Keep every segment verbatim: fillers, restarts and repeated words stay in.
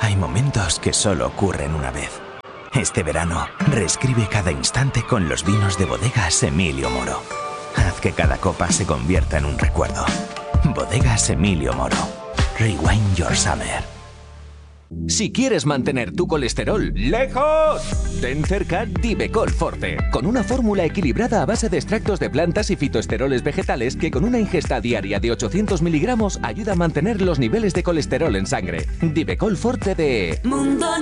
Hay momentos que solo ocurren una vez. Este verano, reescribe cada instante con los vinos de Bodegas Emilio Moro. Haz que cada copa se convierta en un recuerdo. Bodegas Emilio Moro. Rewind your summer. Si quieres mantener tu colesterol lejos, ten cerca Divecol Forte, con una fórmula equilibrada a base de extractos de plantas y fitoesteroles vegetales que con una ingesta diaria de ochocientos miligramos ayuda a mantener los niveles de colesterol en sangre. Divecol Forte de Mundo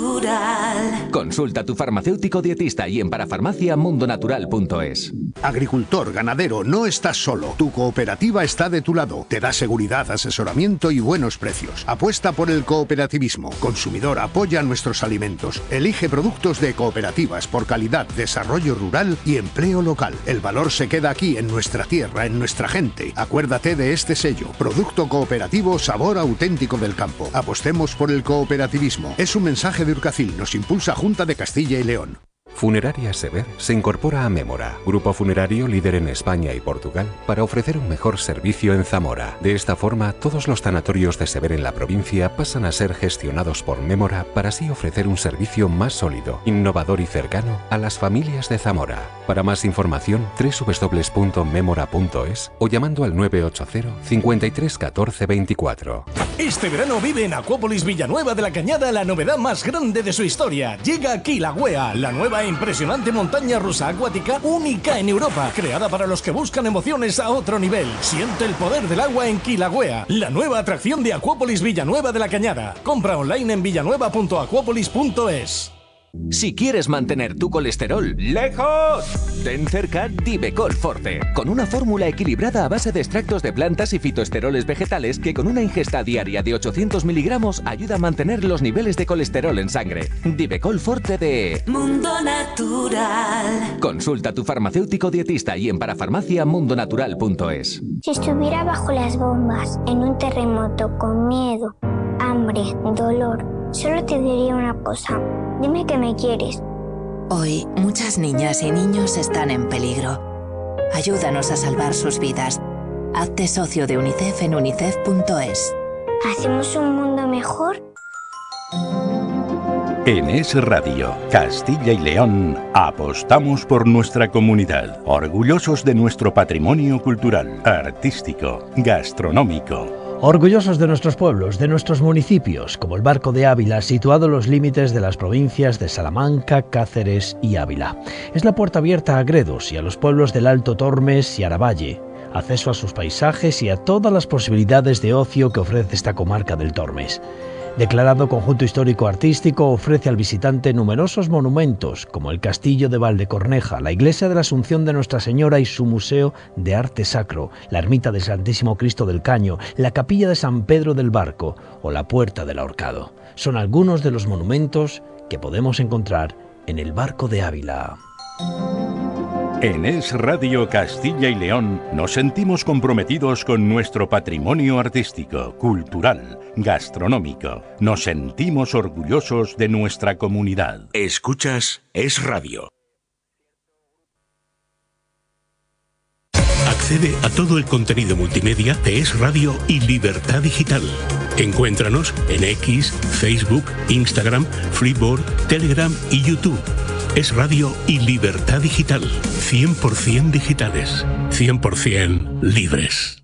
Natural. Consulta a tu farmacéutico dietista y en parafarmacia mundonatural punto es. Agricultor, ganadero, no estás solo. Tu cooperativa está de tu lado. Te da seguridad, asesoramiento y buenos precios. Apuesta por el cooperativismo. Consumidor, apoya nuestros alimentos. Elige productos de cooperativas por calidad, desarrollo rural y empleo local. El valor se queda aquí, en nuestra tierra, en nuestra gente. Acuérdate de este sello. Producto cooperativo, sabor auténtico del campo. Apostemos por el cooperativismo. Es un mensaje de Urcacil. Nos impulsa Junta de Castilla y León. Funeraria Sever se incorpora a Mémora, grupo funerario líder en España y Portugal, para ofrecer un mejor servicio en Zamora. De esta forma, todos los tanatorios de Sever en la provincia pasan a ser gestionados por Mémora para así ofrecer un servicio más sólido, innovador y cercano a las familias de Zamora. Para más información, doble u doble u doble u punto memora punto es o llamando al nueve ocho cero, cincuenta y tres, catorce, veinticuatro. Este verano vive en Acuópolis Villanueva de la Cañada la novedad más grande de su historia. Llega Kilauea, la nueva e impresionante montaña rusa acuática única en Europa, creada para los que buscan emociones a otro nivel. Siente el poder del agua en Kilauea, la nueva atracción de Acuópolis Villanueva de la Cañada. Compra online en villanueva punto acuópolis punto es. Si quieres mantener tu colesterol lejos, ten cerca Divecol Forte, con una fórmula equilibrada a base de extractos de plantas y fitoesteroles vegetales que con una ingesta diaria de ochocientos miligramos ayuda a mantener los niveles de colesterol en sangre. Divecol Forte de Mundo Natural. Consulta a tu farmacéutico dietista y en parafarmacia mundonatural punto es. Si estuviera bajo las bombas, en un terremoto, con miedo, hambre, dolor, solo te diría una cosa. Dime que me quieres. Hoy, muchas niñas y niños están en peligro. Ayúdanos a salvar sus vidas. Hazte socio de UNICEF en unicef punto es. ¿Hacemos un mundo mejor? En Es Radio, Castilla y León, apostamos por nuestra comunidad, orgullosos de nuestro patrimonio cultural, artístico, gastronómico. Orgullosos de nuestros pueblos, de nuestros municipios, como el Barco de Ávila, situado en los límites de las provincias de Salamanca, Cáceres y Ávila. Es la puerta abierta a Gredos y a los pueblos del Alto Tormes y Aravalle, acceso a sus paisajes y a todas las posibilidades de ocio que ofrece esta comarca del Tormes. Declarado conjunto histórico artístico, ofrece al visitante numerosos monumentos, como el Castillo de Valdecorneja, la Iglesia de la Asunción de Nuestra Señora y su Museo de Arte Sacro, la Ermita del Santísimo Cristo del Caño, la Capilla de San Pedro del Barco o la Puerta del Ahorcado. Son algunos de los monumentos que podemos encontrar en el Barco de Ávila. En Es Radio Castilla y León nos sentimos comprometidos con nuestro patrimonio artístico, cultural, gastronómico. Nos sentimos orgullosos de nuestra comunidad. Escuchas Es Radio. Accede a todo el contenido multimedia de Es Radio y Libertad Digital. Encuéntranos en X, Facebook, Instagram, Freeboard, Telegram y YouTube. Es Radio y Libertad Digital. cien por ciento digitales. cien por ciento libres.